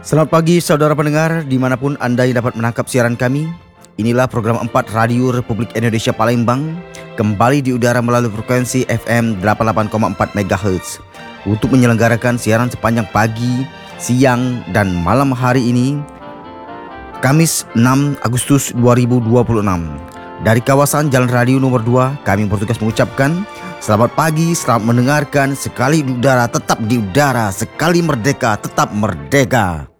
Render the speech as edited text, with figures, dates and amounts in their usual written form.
Selamat pagi saudara pendengar, dimanapun Anda yang dapat menangkap siaran kami. Inilah program 4 Radio Republik Indonesia Palembang, kembali di udara melalui frekuensi FM 88,4 MHz untuk menyelenggarakan siaran sepanjang pagi, siang, dan malam hari ini, Kamis 6 Agustus 2026. Dari kawasan Jalan Radio nomor 2, kami bertugas mengucapkan selamat pagi, selamat mendengarkan. Sekali di udara tetap di udara, sekali merdeka tetap merdeka.